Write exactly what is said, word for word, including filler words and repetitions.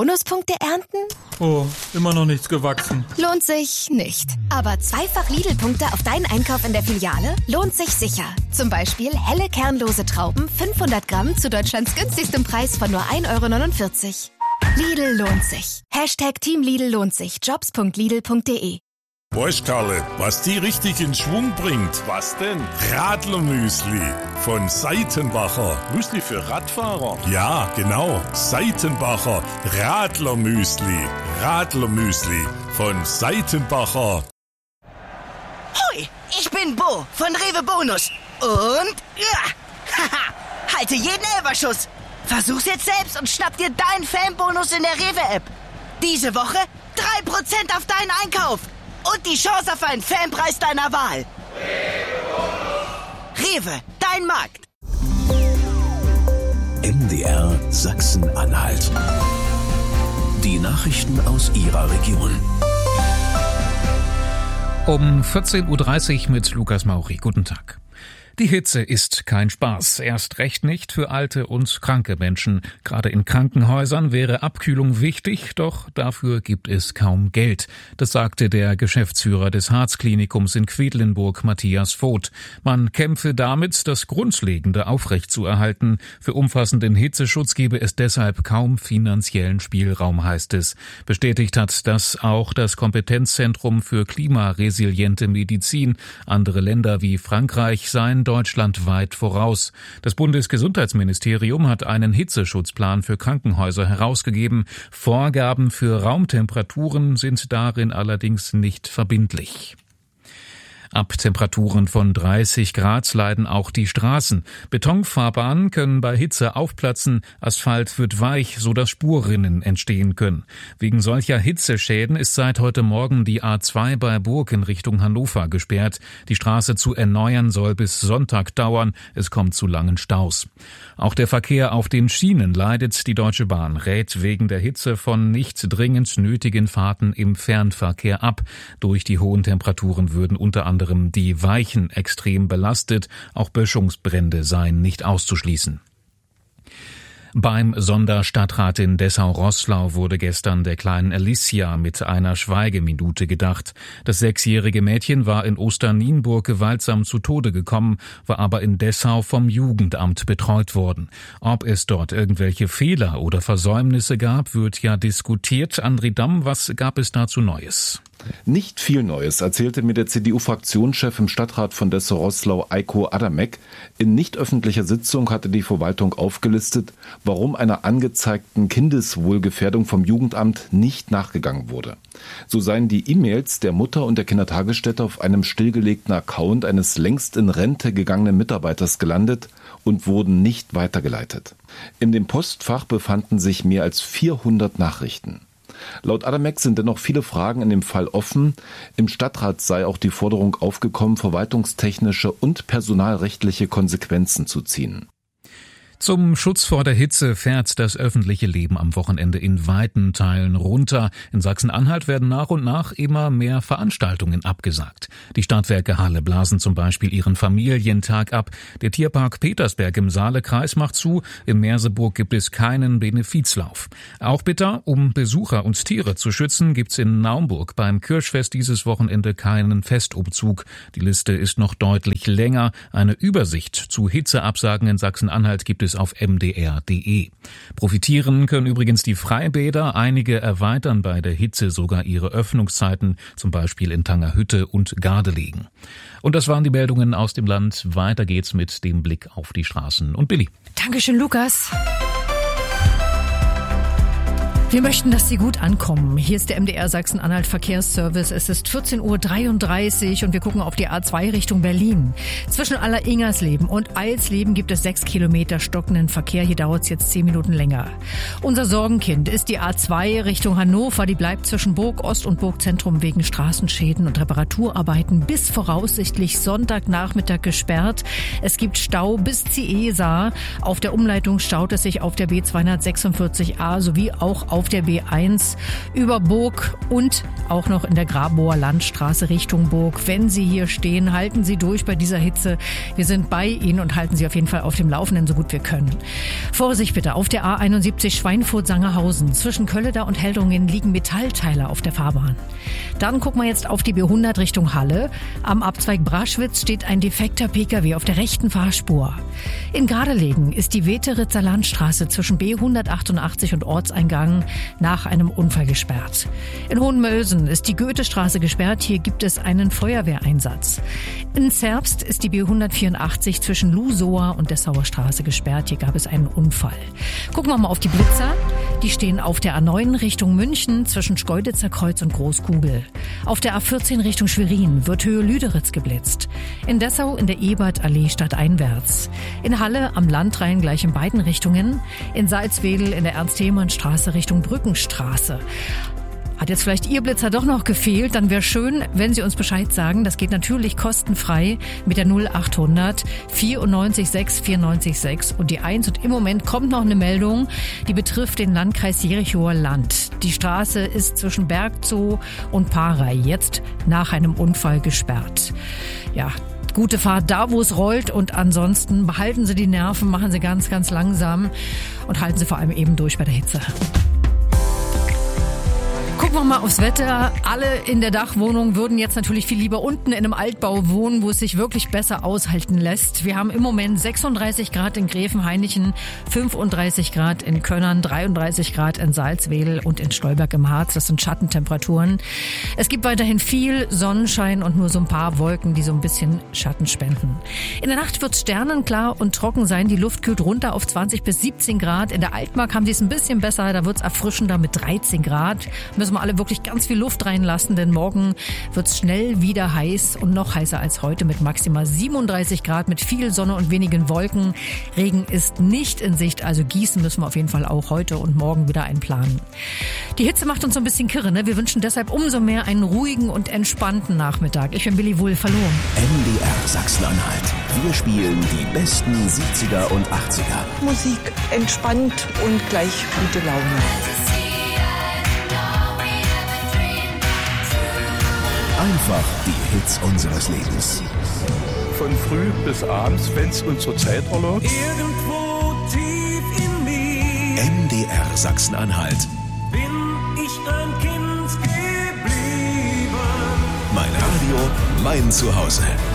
Bonuspunkte ernten? Oh, immer noch nichts gewachsen. Lohnt sich nicht. Aber zweifach Lidl-Punkte auf deinen Einkauf in der Filiale lohnt sich sicher. Zum Beispiel helle kernlose Trauben, fünfhundert Gramm zu Deutschlands günstigstem Preis von nur ein Euro neunundvierzig. Lidl lohnt sich. Hashtag Team Lidl lohnt sich. jobs punkt lidl punkt de. Weißt, Karle, was die richtig in Schwung bringt? Was denn? Radlermüsli von Seitenbacher. Müsli für Radfahrer? Ja, genau. Seitenbacher Radlermüsli. Radlermüsli von Seitenbacher. Hoi, ich bin Bo von Rewe Bonus. Und ja, haha, halte jeden Elberschuss. Versuch's jetzt selbst und schnapp dir deinen Fanbonus in der Rewe-App. Diese Woche drei Prozent auf deinen Einkauf. Und die Chance auf einen Fanpreis deiner Wahl. Rewe, dein Markt. M D R Sachsen-Anhalt. Die Nachrichten aus Ihrer Region. Um vierzehn Uhr dreißig mit Lukas Mauri. Guten Tag. Die Hitze ist kein Spaß, erst recht nicht für alte und kranke Menschen. Gerade in Krankenhäusern wäre Abkühlung wichtig, doch dafür gibt es kaum Geld. Das sagte der Geschäftsführer des Harzklinikums in Quedlinburg, Matthias Voth. Man kämpfe damit, das Grundlegende aufrechtzuerhalten. Für umfassenden Hitzeschutz gebe es deshalb kaum finanziellen Spielraum, heißt es. Bestätigt hat das auch das Kompetenzzentrum für klimaresiliente Medizin. Andere Länder wie Frankreich seien deutschlandweit voraus. Das Bundesgesundheitsministerium hat einen Hitzeschutzplan für Krankenhäuser herausgegeben. Vorgaben für Raumtemperaturen sind darin allerdings nicht verbindlich. Ab Temperaturen von dreißig Grad leiden auch die Straßen. Betonfahrbahnen können bei Hitze aufplatzen, Asphalt wird weich, sodass Spurrinnen entstehen können. Wegen solcher Hitzeschäden ist seit heute Morgen die A zwei bei Burg in Richtung Hannover gesperrt. Die Straße zu erneuern soll bis Sonntag dauern, es kommt zu langen Staus. Auch der Verkehr auf den Schienen leidet. Die Deutsche Bahn rät wegen der Hitze von nicht dringend nötigen Fahrten im Fernverkehr ab. Durch die hohen Temperaturen würden unter anderem die Weichen extrem belastet, auch Böschungsbrände seien nicht auszuschließen. Beim Sonderstadtrat in Dessau-Roßlau wurde gestern der kleinen Alicia mit einer Schweigeminute gedacht. Das sechsjährige Mädchen war in Osternienburg gewaltsam zu Tode gekommen, war aber in Dessau vom Jugendamt betreut worden. Ob es dort irgendwelche Fehler oder Versäumnisse gab, wird ja diskutiert. André Damm, was gab es dazu Neues? Nicht viel Neues, erzählte mir der C D U-Fraktionschef im Stadtrat von Dessau-Roßlau, Eiko Adamek. In nicht öffentlicher Sitzung hatte die Verwaltung aufgelistet, warum einer angezeigten Kindeswohlgefährdung vom Jugendamt nicht nachgegangen wurde. So seien die E-Mails der Mutter und der Kindertagesstätte auf einem stillgelegten Account eines längst in Rente gegangenen Mitarbeiters gelandet und wurden nicht weitergeleitet. In dem Postfach befanden sich mehr als vierhundert Nachrichten. Laut Adamek sind dennoch viele Fragen in dem Fall offen. Im Stadtrat sei auch die Forderung aufgekommen, verwaltungstechnische und personalrechtliche Konsequenzen zu ziehen. Zum Schutz vor der Hitze fährt das öffentliche Leben am Wochenende in weiten Teilen runter. In Sachsen-Anhalt werden nach und nach immer mehr Veranstaltungen abgesagt. Die Stadtwerke Halle blasen zum Beispiel ihren Familientag ab. Der Tierpark Petersberg im Saalekreis macht zu. In Merseburg gibt es keinen Benefizlauf. Auch bitter, um Besucher und Tiere zu schützen, gibt's in Naumburg beim Kirschfest dieses Wochenende keinen Festumzug. Die Liste ist noch deutlich länger. Eine Übersicht zu Hitzeabsagen in Sachsen-Anhalt gibt es auf m d r punkt d e. Profitieren können übrigens die Freibäder. Einige erweitern bei der Hitze sogar ihre Öffnungszeiten, zum Beispiel in Tangerhütte und Gardelegen. Und das waren die Meldungen aus dem Land. Weiter geht's mit dem Blick auf die Straßen. Und Billy. Dankeschön, Lukas. Wir möchten, dass Sie gut ankommen. Hier ist der M D R Sachsen-Anhalt Verkehrsservice. Es ist vierzehn Uhr dreiunddreißig und wir gucken auf die A zwei Richtung Berlin. Zwischen Aller-Ingersleben und Eilsleben gibt es sechs Kilometer stockenden Verkehr. Hier dauert es jetzt zehn Minuten länger. Unser Sorgenkind ist die A zwei Richtung Hannover. Die bleibt zwischen Burg Ost und Burgzentrum wegen Straßenschäden und Reparaturarbeiten bis voraussichtlich Sonntagnachmittag gesperrt. Es gibt Stau bis Ciesa. Auf der Umleitung staut es sich auf der B zweihundertsechsundvierzig a sowie auch auf auf der B eins über Burg und auch noch in der Grabower Landstraße Richtung Burg. Wenn Sie hier stehen, halten Sie durch bei dieser Hitze. Wir sind bei Ihnen und halten Sie auf jeden Fall auf dem Laufenden, so gut wir können. Vorsicht bitte, auf der A einundsiebzig Schweinfurt-Sangerhausen. Zwischen Kölleda und Heldungen liegen Metallteile auf der Fahrbahn. Dann gucken wir jetzt auf die B hundert Richtung Halle. Am Abzweig Braschwitz steht ein defekter Pkw auf der rechten Fahrspur. In Gardelegen ist die Weteritzer Landstraße zwischen B hundertachtundachtzig und Ortseingang nach einem Unfall gesperrt. In Hohenmölsen ist die Goethestraße gesperrt. Hier gibt es einen Feuerwehreinsatz. In Zerbst ist die B hundertvierundachtzig zwischen Lusower und Dessauer Straße gesperrt. Hier gab es einen Unfall. Gucken wir mal auf die Blitzer. Die stehen auf der A neun Richtung München zwischen Schkeuditzer Kreuz und Großkugel. Auf der A vierzehn Richtung Schwerin wird Höhe Lüderitz geblitzt. In Dessau in der Ebertallee stadteinwärts. In Halle am Landrhein gleich in beiden Richtungen. In Salzwedel in der Ernst-Thälmann-Straße Richtung Brückenstraße. Hat jetzt vielleicht Ihr Blitzer doch noch gefehlt, dann wäre schön, wenn Sie uns Bescheid sagen. Das geht natürlich kostenfrei mit der null achthundert vierundneunzig sechs vierundneunzig sechs und die eins. Und im Moment kommt noch eine Meldung, die betrifft den Landkreis Jerichower Land. Die Straße ist zwischen Bergzoo und Parei jetzt nach einem Unfall gesperrt. Ja, gute Fahrt da, wo es rollt, und ansonsten behalten Sie die Nerven, machen Sie ganz, ganz langsam und halten Sie vor allem eben durch bei der Hitze. Gucken wir mal aufs Wetter. Alle in der Dachwohnung würden jetzt natürlich viel lieber unten in einem Altbau wohnen, wo es sich wirklich besser aushalten lässt. Wir haben im Moment sechsunddreißig Grad in Gräfenhainichen, fünfunddreißig Grad in Könnern, dreiunddreißig Grad in Salzwedel und in Stolberg im Harz. Das sind Schattentemperaturen. Es gibt weiterhin viel Sonnenschein und nur so ein paar Wolken, die so ein bisschen Schatten spenden. In der Nacht wird es sternenklar und trocken sein. Die Luft kühlt runter auf zwanzig bis siebzehn Grad. In der Altmark haben sie es ein bisschen besser. Da wird es erfrischender mit dreizehn Grad. Müssen wir alle wirklich ganz viel Luft reinlassen, denn morgen wird es schnell wieder heiß und noch heißer als heute mit maximal siebenunddreißig Grad, mit viel Sonne und wenigen Wolken. Regen ist nicht in Sicht, also gießen müssen wir auf jeden Fall auch heute und morgen wieder einplanen. Die Hitze macht uns so ein bisschen kirre, ne? Wir wünschen deshalb umso mehr einen ruhigen und entspannten Nachmittag. Ich bin Billy Wulff, hallo. M D R Sachsen-Anhalt. Wir spielen die besten siebziger und achtziger. Musik entspannt und gleich gute Laune. Einfach die Hits unseres Lebens. Von früh bis abends, wenn's unsere Zeit erlaubt. Irgendwo tief in mir M D R Sachsen-Anhalt. Bin ich ein Kind geblieben. Mein Radio, mein Zuhause.